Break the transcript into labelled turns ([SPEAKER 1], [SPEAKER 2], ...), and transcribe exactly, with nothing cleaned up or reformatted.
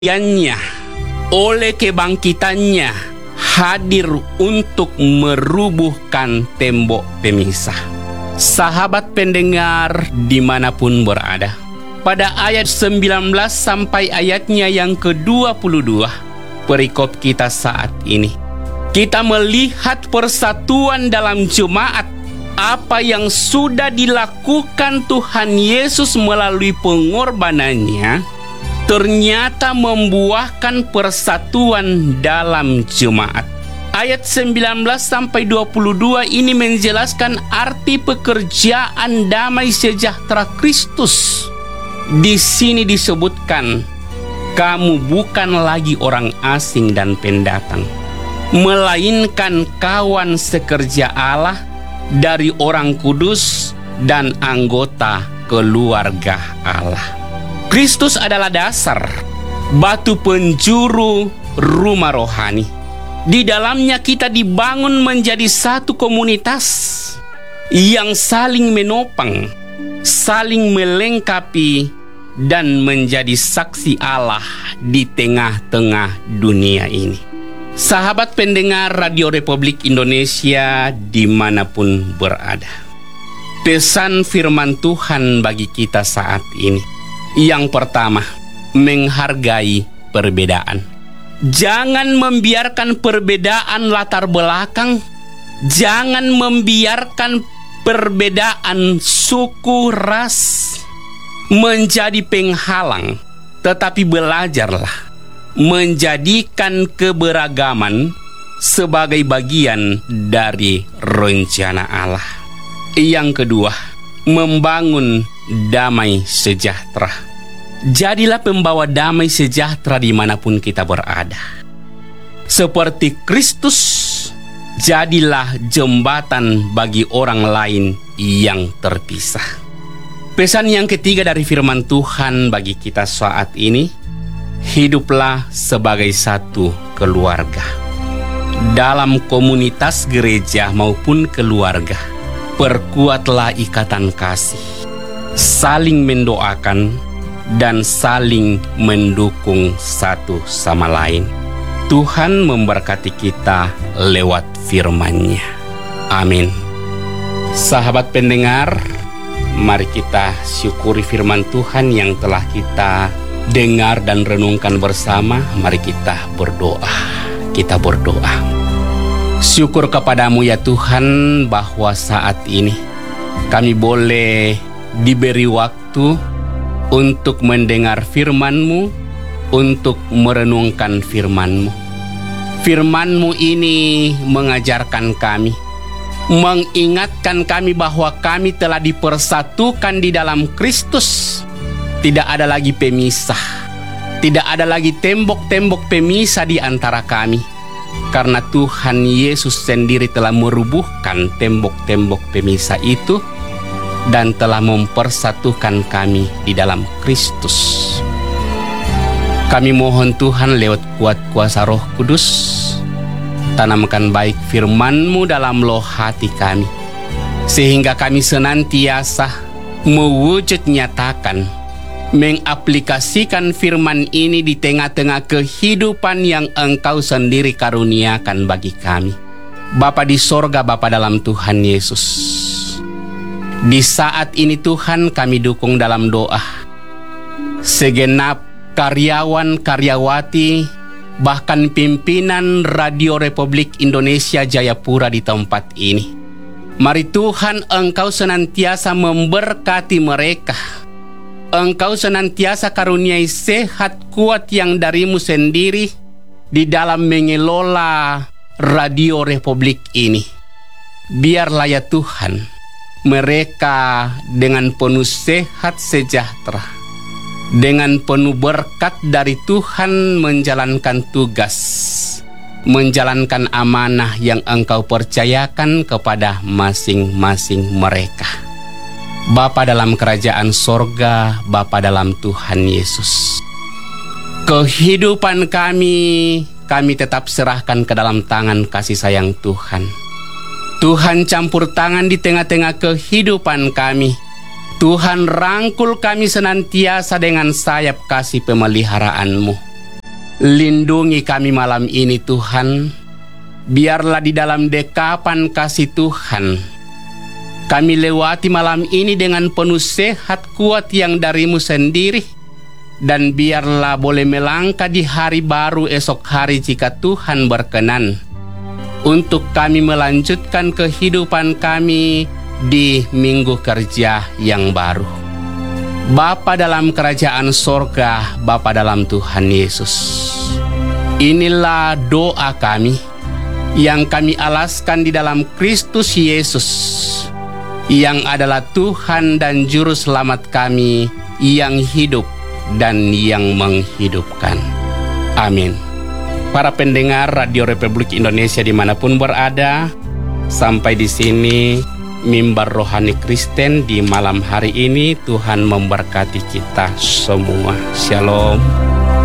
[SPEAKER 1] Ianya oleh kebangkitannya hadir untuk merubuhkan tembok pemisah. Sahabat pendengar dimanapun berada, pada ayat sembilan belas sampai ayatnya yang ke dua puluh dua perikop kita saat ini, kita melihat persatuan dalam jemaat. Apa yang sudah dilakukan Tuhan Yesus melalui pengorbanannya ternyata membuahkan persatuan dalam jemaat. Ayat sembilan belas sampai dua puluh dua ini menjelaskan arti pekerjaan damai sejahtera Kristus. Di sini disebutkan, kamu bukan lagi orang asing dan pendatang, melainkan kawan sekerja Allah dari orang kudus dan anggota keluarga Allah. Kristus adalah dasar, batu penjuru rumah rohani. Di dalamnya kita dibangun menjadi satu komunitas yang saling menopang, saling melengkapi, dan menjadi saksi Allah di tengah-tengah dunia ini. Sahabat pendengar Radio Republik Indonesia dimanapun berada, pesan firman Tuhan bagi kita saat ini. Yang pertama, menghargai perbedaan. Jangan membiarkan perbedaan latar belakang, jangan membiarkan perbedaan suku, ras menjadi penghalang, tetapi belajarlah menjadikan keberagaman sebagai bagian dari rencana Allah. Yang kedua, membangun damai sejahtera. Jadilah pembawa damai sejahtera dimanapun kita berada. Seperti Kristus, jadilah jembatan bagi orang lain yang terpisah. Pesan yang ketiga dari firman Tuhan bagi kita saat ini, hiduplah sebagai satu keluarga. Dalam komunitas gereja maupun keluarga, perkuatlah ikatan kasih, saling mendoakan, dan saling mendukung satu sama lain. Tuhan memberkati kita lewat firman-Nya. Amin. Sahabat pendengar, mari kita syukuri firman Tuhan yang telah kita dengar dan renungkan bersama. Mari kita berdoa. Kita berdoa. Syukur kepadamu ya Tuhan, bahwa saat ini kami boleh diberi waktu untuk mendengar firman-Mu, untuk merenungkan firman-Mu. Firman-Mu ini mengajarkan kami, mengingatkan kami bahwa kami telah dipersatukan di dalam Kristus. Tidak ada lagi pemisah, tidak ada lagi tembok-tembok pemisah di antara kami, karena Tuhan Yesus sendiri telah merubuhkan tembok-tembok pemisah itu dan telah mempersatukan kami di dalam Kristus. Kami mohon Tuhan lewat kuat kuasa Roh Kudus, tanamkan baik firman-Mu dalam loh hati kami, sehingga kami senantiasa mewujud nyatakan, mengaplikasikan firman ini di tengah-tengah kehidupan yang Engkau sendiri karuniakan bagi kami. Bapa di sorga, Bapa dalam Tuhan Yesus, di saat ini Tuhan kami dukung dalam doa segenap karyawan-karyawati, bahkan pimpinan Radio Republik Indonesia Jayapura di tempat ini. Mari Tuhan Engkau senantiasa memberkati mereka. Engkau senantiasa karuniai sehat kuat yang dari-Mu sendiri di dalam mengelola Radio Republik ini. Biarlah ya Tuhan, mereka dengan penuh sehat sejahtera, dengan penuh berkat dari Tuhan menjalankan tugas, menjalankan amanah yang Engkau percayakan kepada masing-masing mereka. Bapa dalam kerajaan sorga, Bapa dalam Tuhan Yesus, kehidupan kami, kami tetap serahkan ke dalam tangan kasih sayang Tuhan. Tuhan campur tangan di tengah-tengah kehidupan kami. Tuhan rangkul kami senantiasa dengan sayap kasih pemeliharaanmu. Lindungi kami malam ini Tuhan. Biarlah di dalam dekapan kasih Tuhan, kami lewati malam ini dengan penuh sehat kuat yang darimu sendiri. Dan biarlah boleh melangkah di hari baru esok hari jika Tuhan berkenan, untuk kami melanjutkan kehidupan kami di minggu kerja yang baru. Bapa dalam kerajaan sorga, Bapa dalam Tuhan Yesus, inilah doa kami yang kami alaskan di dalam Kristus Yesus, yang adalah Tuhan dan Juru Selamat kami, yang hidup dan yang menghidupkan. Amin. Para pendengar Radio Republik Indonesia dimanapun berada, sampai di sini Mimbar Rohani Kristen di malam hari ini. Tuhan memberkati kita semua. Shalom.